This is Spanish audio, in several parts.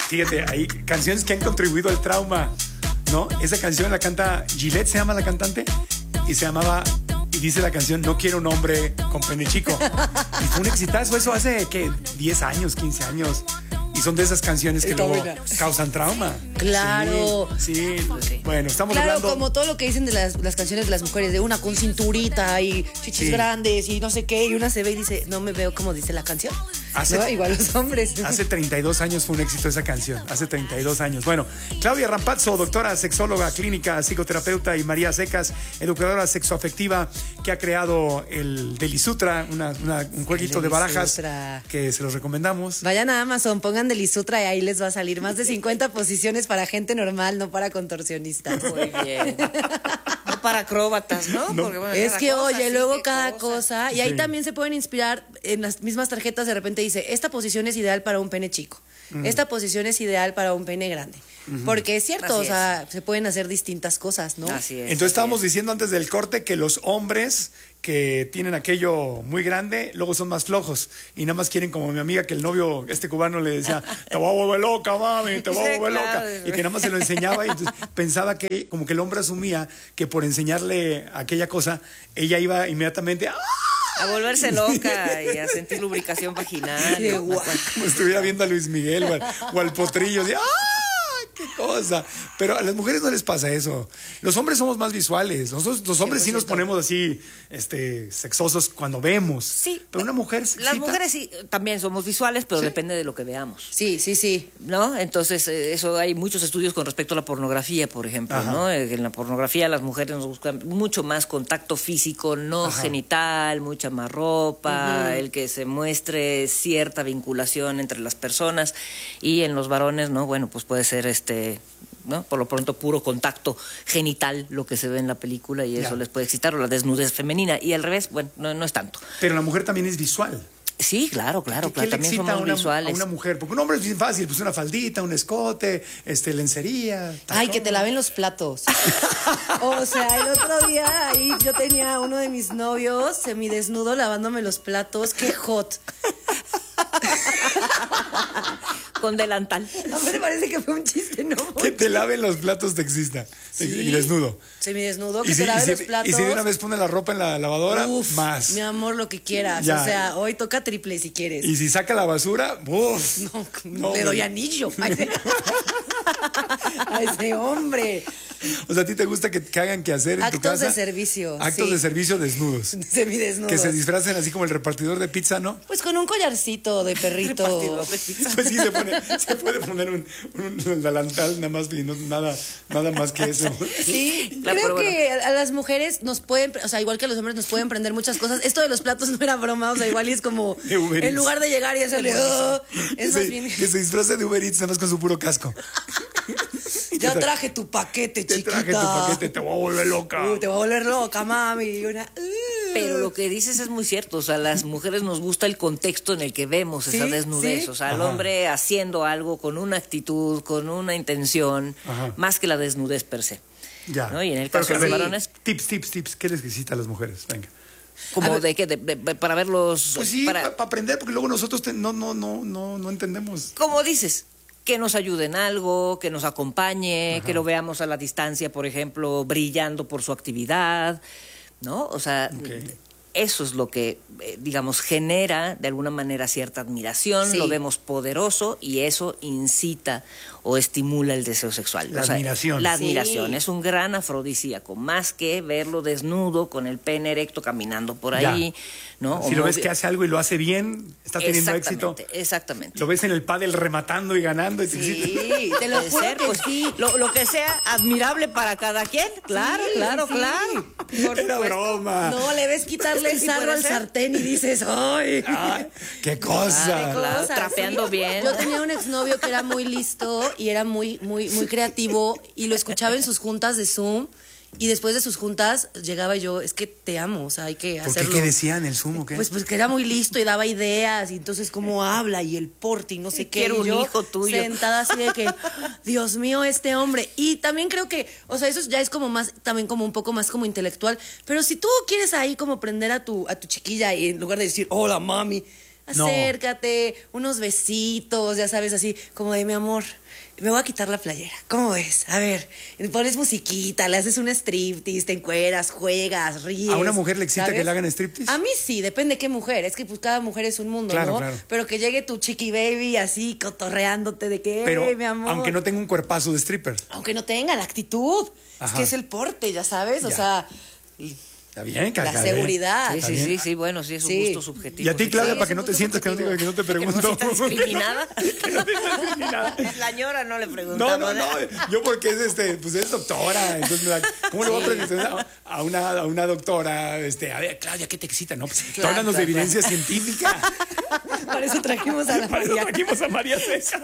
Fíjate, hay canciones que han contribuido al trauma, ¿no? Esa canción la canta Gillette, se llama la cantante, y se llamaba, y dice la canción, no quiero un hombre con pene chico. Y fue un exitazo, eso hace, ¿qué? 10 años, 15 años. Y son de esas canciones que luego causan trauma. Claro. Sí. Bueno, estamos Claro, hablando... como todo lo que dicen de las canciones de las mujeres, de una con cinturita y chichis grandes y no sé qué, y una se ve y dice, no me veo como dice la canción. ¿No? Igual los hombres. Hace 32 años fue un éxito esa canción. Hace 32 años. Bueno, Claudia Rampazzo, doctora sexóloga clínica, psicoterapeuta, y María Secas, educadora sexoafectiva, que ha creado el Delisutra, un jueguito de barajas que se los recomendamos. Vayan a Amazon, pongan Delisutra y ahí les va a salir más de 50 posiciones para gente normal, no para contorsionistas. Muy bien. No para acróbatas, ¿no? Porque, bueno, es que, cosa, oye, sí, luego cada cosa. Y ahí Sí. también se pueden inspirar en las mismas tarjetas. De repente dice, esta posición es ideal para un pene chico. Esta posición es ideal para un pene grande. Porque es cierto, Así o sea, se pueden hacer distintas cosas, ¿no? Así es. Entonces estábamos diciendo antes del corte que los hombres que tienen aquello muy grande, luego son más flojos y nada más quieren, como mi amiga, que el novio, este cubano, le decía, te voy a volver loca, mami, te voy a volver loca. Y que nada más se lo enseñaba, y entonces pensaba que como que el hombre asumía que por enseñarle aquella cosa, ella iba inmediatamente A volverse loca y a sentir lubricación vaginal. Qué ¿no? guay. como estuviera viendo a Luis Miguel o al Potrillo, así, ¡ah! ¡Qué cosa! Pero a las mujeres no les pasa eso. Los hombres somos más visuales. Nosotros, los hombres sí nos ponemos así, sexosos cuando vemos. Sí. Pero una mujer se Las excita. mujeres sí, también somos visuales, pero Sí. depende de lo que veamos. Sí, sí, sí. ¿No? Entonces, eso hay muchos estudios con respecto a la pornografía, por ejemplo, Ajá. ¿no? En la pornografía las mujeres nos buscan mucho más contacto físico, no Ajá. genital, mucha más ropa, el que se muestre cierta vinculación entre las personas, y en los varones, ¿no? Bueno, pues puede ser ¿no? Por lo pronto puro contacto genital lo que se ve en la película, y eso Ya. les puede excitar, o la desnudez femenina, y al revés, bueno, no es tanto. Pero la mujer también es visual. Sí, claro, ¿Qué le también excita somos a visuales. una mujer? Porque un hombre es bien fácil, pues una faldita, un escote, lencería. Ay, que te laven los platos. O sea, el otro día ahí yo tenía uno de mis novios semidesnudo lavándome los platos. Qué hot. Con delantal. A mí me parece que fue un chiste, ¿no? Que te laven los platos te exista. Sí. Y desnudo. Semidesnudo, que Y te si, laven y los si- platos. y si de una vez pone la ropa en la lavadora, Uf, más. mi amor, lo que quieras. Ya. O sea, hoy toca triple si quieres. Y si saca la basura, ¡uf! No, le doy anillo a ese hombre. O sea, ¿a ti te gusta que hagan que hacer en tu Actos casa? de servicio, Actos sí. de servicio desnudos. Semidesnudos. Que se disfracen así como el repartidor de pizza, ¿no? Pues con un collarcito de perrito. Repartidor de pizza. Pues sí, se puede poner un delantal nada más y nada más que eso. Sí, Claro, creo pero que a las mujeres nos pueden, o sea, igual que a los hombres nos pueden prender muchas cosas. Esto de los platos no era broma, o sea, igual y es como, De Uber en Eats. lugar de llegar y hacerle, es más bien, Que se disfrace de Uber Eats nada más con su puro casco. ya traje tu paquete, Te chiquita. traje tu paquete, te voy a volver loca. Te va a volver loca, mami. Y una, Pero lo que dices es muy cierto, o sea, las mujeres nos gusta el contexto en el que vemos esa Sí, desnudez, sí. o sea, el Ajá. hombre haciendo algo con una actitud, con una intención, Ajá. más que la desnudez per se. Ya. ¿No? Y en el Pero caso de que los sí. varones, Tips. ¿Qué les necesitan las mujeres? Venga. como ver. de que para verlos, Pues sí, para, para aprender, porque luego nosotros no entendemos. como dices, que nos ayude en algo, que nos acompañe, que lo veamos a la distancia, por ejemplo, brillando por su actividad, ¿no? O sea, Ok. eso es lo que, digamos, genera de alguna manera cierta admiración, Sí. lo vemos poderoso y eso incita o estimula el deseo sexual. La O sea, admiración. La Sí. admiración es un gran afrodisíaco, más que verlo desnudo con el pene erecto caminando por ahí, ¿no? Si O lo ves movi- que hace algo y lo hace bien, está teniendo éxito. Exactamente. Lo ves en el pádel rematando y ganando. Y te excita. Sí, te lo Puede juro ser, que pues, sí. lo que sea admirable para cada quien. Claro, Sí, claro, sí. claro. Era broma. No, le ves quitarle el Sí, sarro puede al ser. sartén y dices, ¡ay! Ay, ¡qué cosa! Claro, Cosas, trapeando sí. bien. Yo tenía un exnovio que era muy listo y era muy creativo y lo escuchaba en sus juntas de Zoom y después de sus juntas llegaba y yo, es que te amo, o sea, hay que ¿Por qué? hacerlo. ¿Qué decían el Zoom o qué? Pues que era muy listo y daba ideas y entonces cómo habla y el porte y no sé qué. Quiero y un yo hijo tuyo. sentada así de que, Dios mío, este hombre. Y también creo que, o sea, eso ya es como más, también como un poco más como intelectual. Pero si tú quieres ahí como prender a tu chiquilla y en lugar de decir, hola mami, No. acércate, unos besitos, ya sabes, así, como de mi amor, me voy a quitar la playera. ¿Cómo ves? A ver, pones musiquita, le haces un striptease, te encueras, juegas, ríes. ¿A una mujer le excita ¿sabes? que le hagan striptease? A mí sí, depende de qué mujer. Es que pues cada mujer es un mundo, Claro, ¿no? claro. Pero que llegue tu chiqui baby así, cotorreándote de que, Pero mi amor. aunque no tenga un cuerpazo de stripper. Aunque no tenga la actitud. Es Ajá. que es el porte, ya sabes. O Ya. sea, Está bien, Caca, la seguridad. Sí, sí, bien. sí, sí, bueno, sí, es un Sí. gusto subjetivo. Y a ti, sí, Claudia, Sí, para es que un no te gusto sientas, que no te subjetivo. pregunto. ¿Que no sientas discriminada? Que no te sientas discriminada. La ñora no le preguntamos. No, yo porque pues es doctora, entonces ¿cómo le voy a preguntar a una doctora, a ver, Claudia, ¿qué te excita? No, pues háblanos de evidencia científica. Para eso trajimos a la Para eso María. trajimos a María César.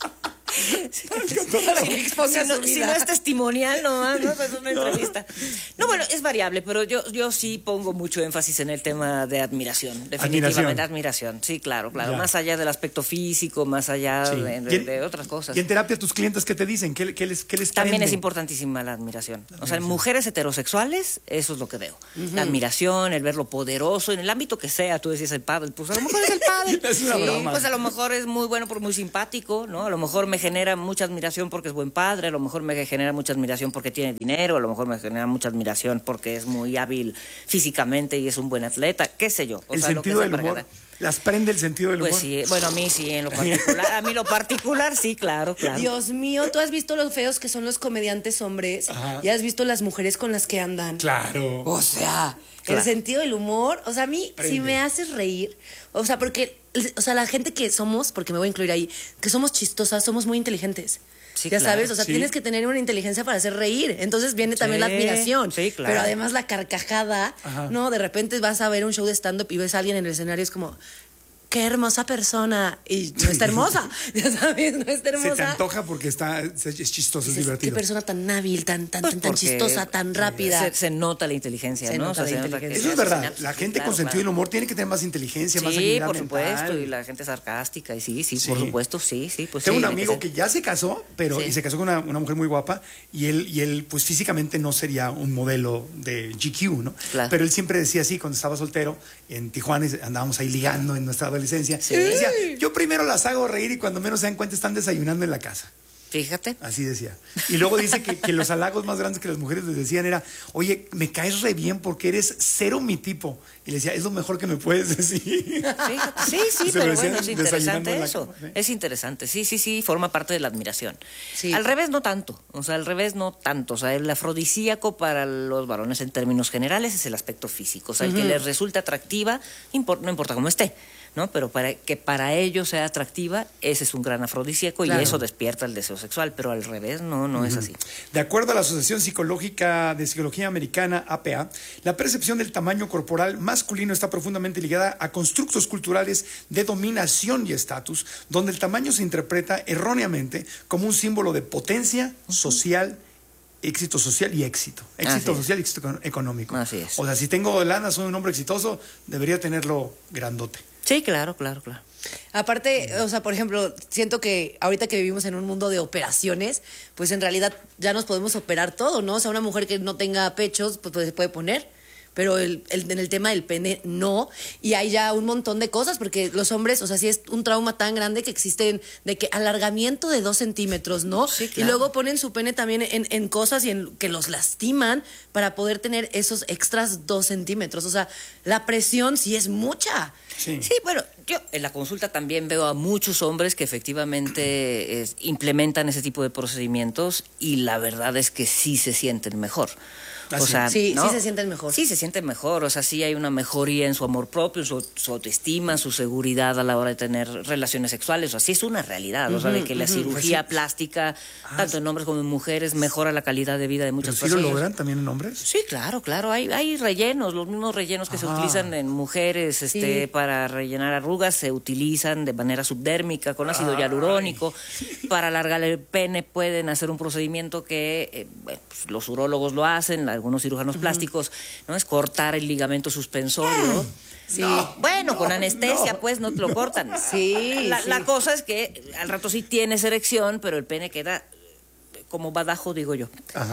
Para que exponga su Si vida. no es testimonial, no, pues es una entrevista. No, bueno, es variable, pero yo sí pongo mucho énfasis en el tema de admiración. Definitivamente, admiración. Sí, claro. Ya. Más allá del aspecto físico, más allá Sí. de otras cosas. Y en terapia, tus clientes, ¿qué te dicen? ¿Qué les También prende? es importantísima la admiración. O sea, en mujeres heterosexuales, eso es lo que veo. La admiración, el ver lo poderoso, en el ámbito que sea. Tú decías el pádel, pues a lo mejor es el pádel. Es una broma. Pues a lo mejor es muy bueno porque muy simpático, ¿no? A lo mejor me genera mucha admiración porque es buen padre, a lo mejor me genera mucha admiración porque tiene dinero, a lo mejor me genera mucha admiración porque es muy hábil físicamente y es un buen atleta, qué sé yo. O El sea, lo que sentido sea del para humor. cada- ¿Las prende el sentido del humor? Pues sí, bueno, a mí sí, en lo particular. A mí lo particular, sí, claro. Dios mío, ¿tú has visto lo feos que son los comediantes hombres? Ajá. ¿Y has visto las mujeres con las que andan? Claro. O sea, Claro. el sentido del humor, o sea, a mí Prende. si me haces reír, o sea, porque, o sea, la gente que somos, porque me voy a incluir ahí, que somos chistosas, somos muy inteligentes. Sí, ya claro, sabes, o sea, sí. tienes que tener una inteligencia para hacer reír. Entonces viene también la Sí, admiración. sí, claro. Pero además la carcajada, Ajá. ¿no? De repente vas a ver un show de stand-up y ves a alguien en el escenario, es como, qué hermosa persona. Y no está hermosa, ya sabes, no está hermosa. Se te antoja porque es chistoso, es Dices, qué divertido. persona tan hábil, tan Pues tan porque chistosa, tan rápida. Se nota la inteligencia, Se ¿no? nota la se nota inteligencia. Eso es las verdad. sinapsis, La sí, gente claro, con sentido claro. del humor tiene que tener más inteligencia, más Sí, agilidad por mental. supuesto, y la gente sarcástica, y sí, Sí. por supuesto, sí, pues Tengo sí, un tiene amigo ser. que ya se casó, Sí. y se casó con una mujer muy guapa, y él, pues físicamente no sería un modelo de GQ, ¿no? Claro. Pero él siempre decía así, cuando estaba soltero, en Tijuana, andábamos ahí ligando en nuestra adolescencia, Sí. decía, yo primero las hago reír y cuando menos se dan cuenta están desayunando en la casa. Fíjate. Así decía. Y luego dice que los halagos más grandes que las mujeres les decían era, oye, me caes re bien porque eres cero mi tipo. Y le decía, es lo mejor que me puedes decir. Fíjate, sí, Se lo pero decían bueno, es desayunando en interesante la eso. cama, ¿sí? Es interesante, sí, forma parte de la admiración. Sí. Al revés no tanto, o sea, el afrodisíaco para los varones en términos generales es el aspecto físico, o sea, el que les resulta atractiva, no importa cómo esté, ¿no? Pero para ellos sea atractiva, ese es un gran afrodisíaco Claro. y eso despierta el deseo sexual, pero al revés no es así. De acuerdo a la Asociación Psicológica de Psicología Americana, APA, la percepción del tamaño corporal masculino está profundamente ligada a constructos culturales de dominación y estatus, donde el tamaño se interpreta erróneamente como un símbolo de potencia social, éxito social y éxito. Éxito es. social y éxito económico. Así es. O sea, si tengo lana, soy un hombre exitoso, debería tenerlo grandote. Sí, claro. Aparte, o sea, por ejemplo, siento que ahorita que vivimos en un mundo de operaciones, pues en realidad ya nos podemos operar todo, ¿no? O sea, una mujer que no tenga pechos, pues se puede poner, pero en el tema del pene no. Y hay ya un montón de cosas, porque los hombres, o sea, sí es un trauma tan grande que existen de que alargamiento de 2 centímetros, ¿no? Sí, Y claro. luego ponen su pene también en cosas y en que los lastiman para poder tener esos extras 2 centímetros. O sea, la presión sí es mucha. Sí. Sí, bueno, yo en la consulta también veo a muchos hombres que efectivamente implementan ese tipo de procedimientos y la verdad es que sí se sienten mejor. Ah, O sí. sea, Sí, ¿no? sí se sienten mejor. Sí se sienten mejor, o sea, sí hay una mejoría en su amor propio, en su autoestima, su seguridad a la hora de tener relaciones sexuales, o sea, sí es una realidad, o sea, de que la cirugía plástica, tanto en hombres como en mujeres, mejora la calidad de vida de ¿Pero muchas sí lo personas. logran también en hombres? Sí, claro, hay rellenos, los mismos rellenos que se Ajá. utilizan en mujeres Sí. para rellenar arrugas se utilizan de manera subdérmica con ácido Ay. hialurónico. Para alargar el pene pueden hacer un procedimiento que bueno, pues, los urólogos lo hacen, algunos cirujanos plásticos, ¿no? Es cortar el ligamento suspensorio. Sí. Bueno, con no, anestesia, no, pues no te lo cortan. Sí, La, sí. la cosa es que al rato sí tienes erección, pero el pene queda como badajo, digo yo. Ajá.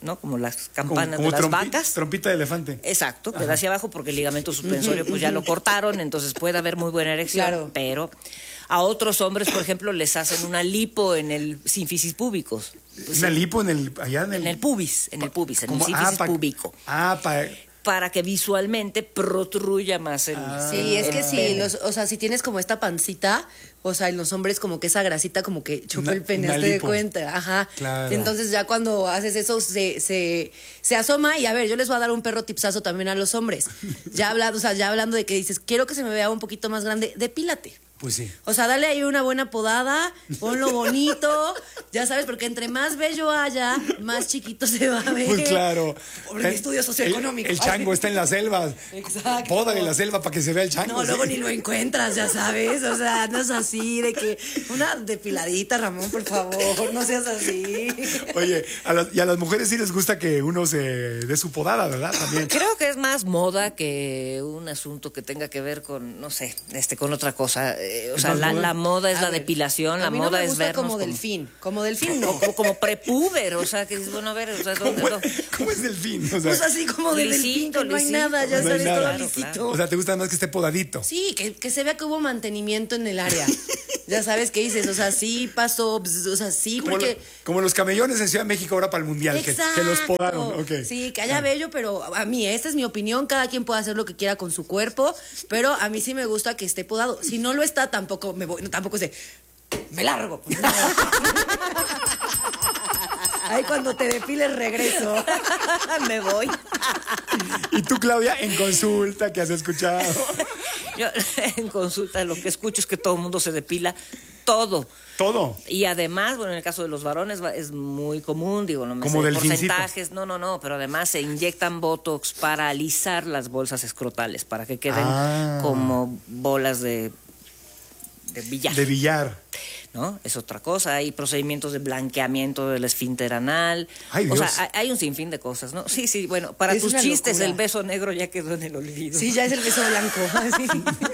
¿no? Como las campanas de las vacas. Trompita de elefante. Exacto, queda hacia abajo porque el ligamento suspensorio pues ya lo cortaron, entonces puede haber muy buena erección, Claro. pero a otros hombres, por ejemplo, les hacen una lipo en el sínfisis púbicos. Una lipo allá En el pubis, en el como- sínfisis púbico. Para que visualmente protruya más el... Sí, es que el sí, pene. o sea, si tienes como esta pancita, o sea, en los hombres como que esa grasita como que chupa el pene, una ¿te das lipo. cuenta? Ajá. Claro. Entonces ya cuando haces eso se asoma y a ver, yo les voy a dar un perro tipsazo también a los hombres. Ya hablando de que dices, quiero que se me vea un poquito más grande, depílate. Pues sí. O sea, dale ahí una buena podada, ponlo bonito, ya sabes, porque entre más bello haya, más chiquito se va a ver. Pues claro. Por el estudio socioeconómico. El chango está en la selva. Exacto. Poda en la selva para que se vea el chango. No, ¿sí? luego ni lo encuentras, ya sabes. O sea, andas así de que una depiladita, Ramón, por favor, no seas así. Oye, y a las mujeres sí les gusta que uno se dé su podada, ¿verdad? También. Creo que es más moda que un asunto que tenga que ver con, no sé, con otra cosa. O sea, más moda? la moda es A la ver, depilación, a la mí moda no me es gusta vernos como delfín. Como delfín no. como prepúber, o sea, que dices, bueno, a ver, o sea, ¿dónde? ¿Cómo es delfín? O sea, Pues así como de delfín, lisito, que no hay lisito. nada, ya No hay sabes, nada. todo Claro, lisito. o sea, ¿te gusta más que esté podadito? Sí, que se vea que hubo mantenimiento en el área. Ya sabes qué dices, o sea, sí pasó, o sea, sí, Como, porque... como los camellones en Ciudad de México ahora para el Mundial, que los podaron. Okay. Sí, que haya bello, pero a mí, esta es mi opinión, cada quien puede hacer lo que quiera con su cuerpo, pero a mí sí me gusta que esté podado. Si no lo está, tampoco me voy, tampoco es de, me largo. Pues, no. Ahí cuando te depiles regreso. Me voy. Y tú, Claudia, en consulta, ¿qué has escuchado? Yo en consulta lo que escucho es que todo el mundo se depila todo. Todo. Y además, bueno, en el caso de los varones es muy común, digo, no me Como sé delfincito. porcentajes, no, pero además se inyectan Botox para alisar las bolsas escrotales, para que queden como bolas de billar. De billar. ¿No? Es otra cosa. Hay procedimientos de blanqueamiento del esfínter anal. Ay, o Dios. sea, hay un sinfín de cosas, ¿no? Sí, bueno, para Es tus una chistes locura. el beso negro ya quedó en el olvido. Sí, ya es el beso blanco. Sí.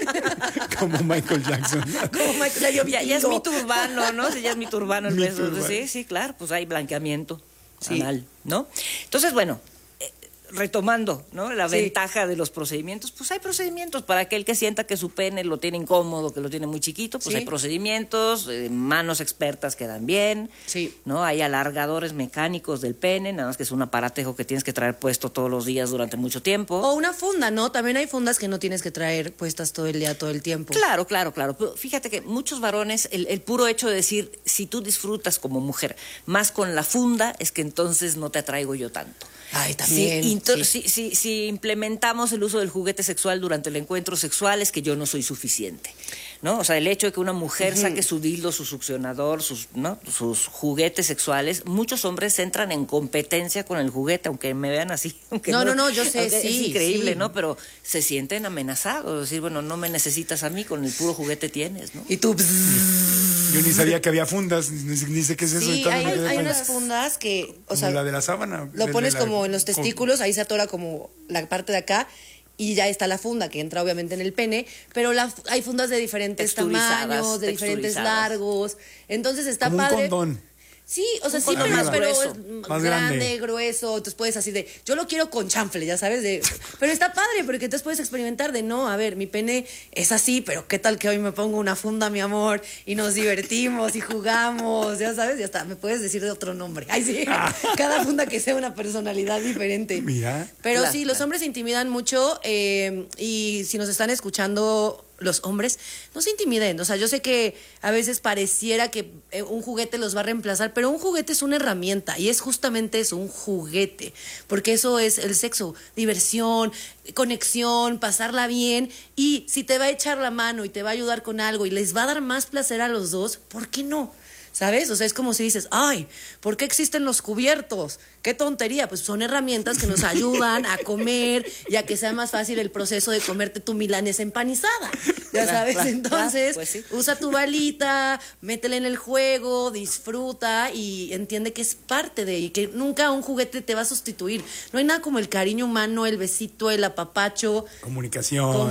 Como Michael Jackson. Como Michael, ya dio Ya es vitigo. mi turbano, ¿no? Sí, ya es mi turbano el Mi beso. turbano. Sí, claro, pues hay blanqueamiento Sí. anal, ¿no? Entonces, bueno, retomando, ¿no? La Sí. ventaja de los procedimientos, pues hay procedimientos para aquel que sienta que su pene lo tiene incómodo, que lo tiene muy chiquito, pues Sí. hay procedimientos, manos expertas que dan bien, Sí. ¿no? Hay alargadores mecánicos del pene, nada más que es un aparatejo que tienes que traer puesto todos los días durante mucho tiempo. O una funda, ¿no? También hay fundas que no tienes que traer puestas todo el día, todo el tiempo. Claro. Pero fíjate que muchos varones, el puro hecho de decir, si tú disfrutas como mujer más con la funda, es que entonces no te atraigo yo tanto. Ay, también. Si implementamos el uso del juguete sexual durante el encuentro sexual, es que yo no soy suficiente, ¿no? O sea, el hecho de que una mujer saque su dildo, su succionador, sus juguetes sexuales, muchos hombres entran en competencia con el juguete, aunque me vean así. Aunque No, yo sé, aunque sí, es increíble, sí. ¿no? Pero se sienten amenazados, es decir, bueno, no me necesitas a mí, con el puro juguete tienes, ¿no? Y tú... Yo ni sabía que había fundas, ni sé qué es eso. Sí, y todo me quedé hay con- unas fundas que, o como sea, la de la sábana. lo pones la- como en los testículos, ahí se atora como la parte de acá y ya está la funda que entra obviamente en el pene, pero hay fundas de diferentes Texturizadas, tamaños, de diferentes texturizadas. largos, entonces está Como padre. un condón. Sí, o sea, Un sí, condón más pero grueso, es más grande, grande. grueso, entonces puedes así de, yo lo quiero con chanfle, ya sabes, pero está padre porque entonces puedes experimentar de, no, a ver, mi pene es así, pero qué tal que hoy me pongo una funda, mi amor, y nos divertimos y jugamos, ya sabes, ya está, me puedes decir de otro nombre. Ay, sí, cada funda que sea una personalidad diferente. Mira. Pero Claro, sí, los hombres se intimidan mucho y si nos están escuchando los hombres, no se intimiden. O sea, yo sé que a veces pareciera que un juguete los va a reemplazar, pero un juguete es una herramienta y es justamente eso, un juguete. Porque eso es el sexo, diversión, conexión, pasarla bien. Y si te va a echar la mano y te va a ayudar con algo y les va a dar más placer a los dos, ¿por qué no? ¿Sabes? O sea, es como si dices, ay, ¿por qué existen los cubiertos? ¡Qué tontería! Pues son herramientas que nos ayudan a comer y a que sea más fácil el proceso de comerte tu milanesa empanizada. Ya sabes, entonces, pues sí. usa tu balita, métela en el juego, disfruta y entiende que es parte de y que nunca un juguete te va a sustituir. No hay nada como el cariño humano, el besito, el apapacho,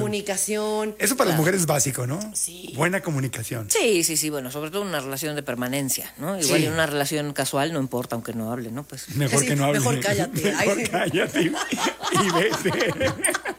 Comunicación. comunicación. Eso para las mujeres es básico, ¿no? Sí. Buena comunicación. Sí, bueno, sobre todo una relación de permanencia permanencia, ¿no? Igual Sí. en una relación casual no importa, aunque no hable, ¿no? Pues Mejor Sí, que no hables. mejor cállate. Mejor Ay. cállate y vete.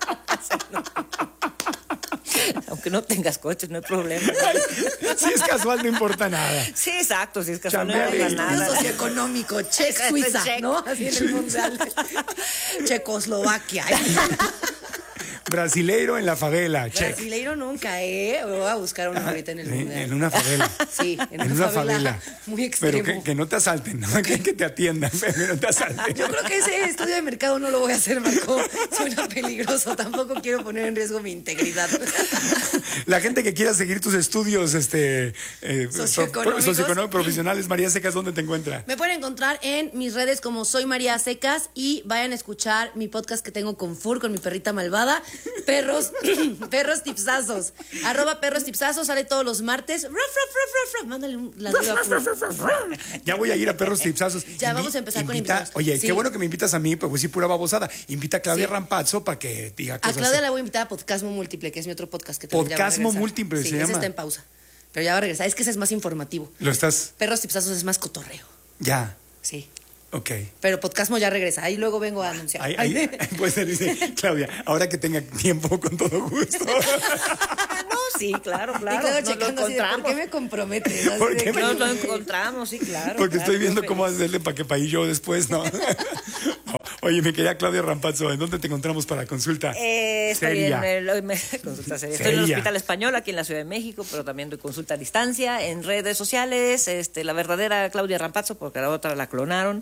aunque no tengas coches, no hay problema. Si es casual, no importa nada. Sí, exacto, si es casual, no Chambea tengas bien. nada. Estudio socioeconómico, Czech, Suiza, Czech. ¿no? Así en el mundial. Checoslovaquia. Brasileiro en la favela, check. Brasileiro nunca, ¿eh? Me voy a buscar uno ahorita en el mundial. En una favela. Sí, En una favela. muy extremo. Pero que no te asalten, ¿no? Que te atiendan, pero que no te asalten. Yo creo que ese estudio de mercado no lo voy a hacer, Marco. Suena peligroso. Tampoco quiero poner en riesgo mi integridad. La gente que quiera seguir tus estudios Socioeconómicos. profesionales, María Secas, ¿dónde te encuentra? Me pueden encontrar en mis redes como Soy María Secas y vayan a escuchar mi podcast que tengo con Fur, con mi perrita malvada, Perros Tipsazos. @Perros Tipsazos, sale todos los martes. Ruff, ruff, ruff, ruff, ruff. Mándale un ladrido a Fur. Ya voy a ir a Perros Tipsazos. Ya vamos a empezar con invitados. Oye, Sí. qué bueno que me invitas a mí, pues sí, pura babosada. Invita a Claudia Sí. Rampazzo para que diga A cosas. Claudia la voy a invitar a Podcasmo Múltiple, que es mi otro podcast que también ya va a Podcasmo regresar. Múltiple Sí, se ese llama. está en pausa. Pero ya va a regresar. Es que ese es más informativo. Lo estás. Perros Tipsazos es más cotorreo. Ya. Sí. Ok. Pero Podcasmo ya regresa. Ahí luego vengo a anunciar. Ahí puede ser, dice Claudia, ahora que tenga tiempo, con todo gusto. No, sí, claro, Y claro. Claudia Nos lo checando así de, ¿por qué encontramos. me comprometes? Así ¿Por de qué que- Nos lo encontramos, sí, claro. Porque claro, estoy viendo yo cómo feliz. hacerle para que pague yo después, ¿no? Oye, mi querida Claudia Rampazzo, ¿en dónde te encontramos para consulta? Estoy Seria. en el consulta seria. Estoy en el Seria. Hospital Español aquí en la Ciudad de México, pero también doy consulta a distancia en redes sociales. La verdadera Claudia Rampazzo, porque la otra la clonaron.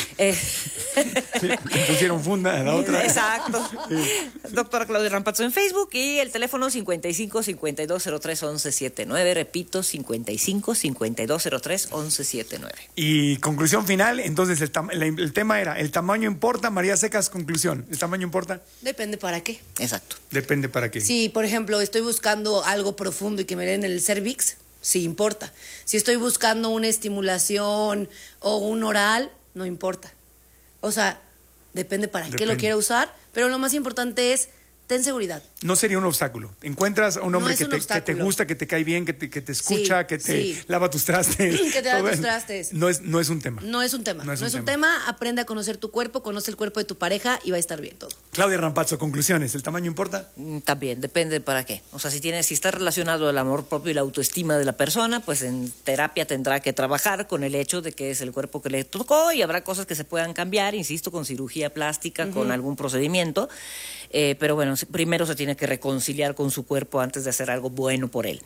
Pusieron funda a la otra. Exacto. Doctora Claudia Rampazzo en Facebook y el teléfono 55 52 03 11 79. Repito, 55 52 03 11 79. Y conclusión final, entonces el tema era, ¿el tamaño importa? María Secas, conclusión, ¿el tamaño importa? Depende para qué. Exacto. Depende para qué. Si, por ejemplo, estoy buscando algo profundo y que me den el cervix, sí importa. Si estoy buscando una estimulación o un oral, no importa. O sea, depende para qué Depende. lo quiera usar, pero lo más importante es, ten seguridad. No sería un obstáculo. Encuentras a un hombre es que un te obstáculo. gusta, que te cae bien, que te escucha, Sí, que te sí. lava tus trastes. Que te lava todo tus eso. trastes. No es un tema. No es un tema. No es un tema. Aprende a conocer tu cuerpo, conoce el cuerpo de tu pareja y va a estar bien todo. Claudia Rampazzo, conclusiones, ¿el tamaño importa? También, depende para qué. O sea, si está relacionado el amor propio y la autoestima de la persona, pues en terapia tendrá que trabajar con el hecho de que es el cuerpo que le tocó y habrá cosas que se puedan cambiar, insisto, con cirugía plástica, con algún procedimiento. Pero bueno, primero se tiene que reconciliar con su cuerpo antes de hacer algo bueno por él.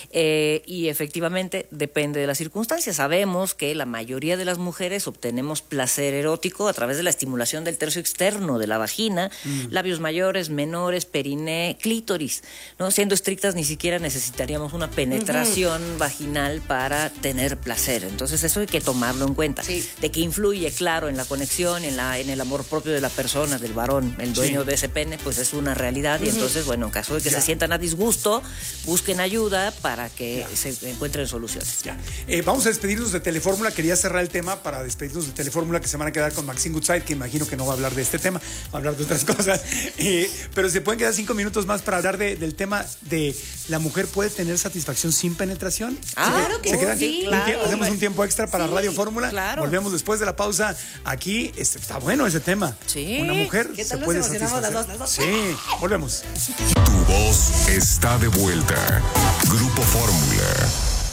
Y efectivamente depende de las circunstancias. Sabemos que la mayoría de las mujeres obtenemos placer erótico a través de la estimulación del tercio externo de la vagina, labios mayores, menores, periné, clítoris. ¿No? Siendo estrictas, ni siquiera necesitaríamos una penetración vaginal para tener placer. Entonces eso hay que tomarlo en cuenta. Sí. De que influye, claro, en la conexión, en el amor propio de la persona, del varón, el dueño de ese pene, pues es una realidad. Y entonces, bueno, en caso de que se sientan a disgusto, busquen ayuda para que se encuentren soluciones. Ya. Vamos a despedirnos de Telefórmula. Quería cerrar el tema para despedirnos de Telefórmula, que se van a quedar con Maxine Goodside, que imagino que no va a hablar de este tema, va a hablar de otras cosas. Pero se pueden quedar 5 minutos más para hablar del tema de la mujer puede tener satisfacción sin penetración. Claro que ¿Se quedan? sí, Un claro. hacemos un tiempo extra para Radio Fórmula. claro. Volvemos después de la pausa. Aquí está bueno ese tema. Sí. Una mujer ¿Qué se tal nos puede emocionamos satisfacer. las dos? Sí, volvemos. Tu voz está de vuelta. Grupo Fórmula.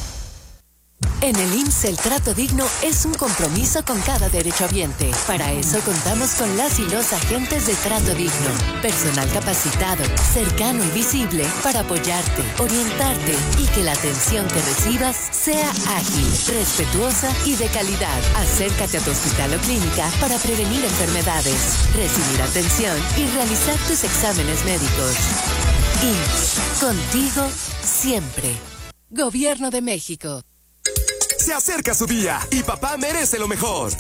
En el IMSS el trato digno es un compromiso con cada derechohabiente. Para eso contamos con las y los agentes de trato digno. Personal capacitado, cercano y visible para apoyarte, orientarte y que la atención que recibas sea ágil, respetuosa y de calidad. Acércate a tu hospital o clínica para prevenir enfermedades, recibir atención y realizar tus exámenes médicos. IMSS, contigo siempre. Gobierno de México. Se acerca su día y papá merece lo mejor.